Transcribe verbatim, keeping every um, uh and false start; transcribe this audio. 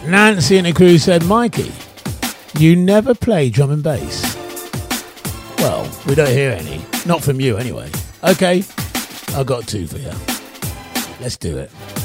Nancy and the crew said, Mikey, you never play drum and bass. Well, we don't hear any. Not from you, anyway. Okay, I got two for you. Let's do it.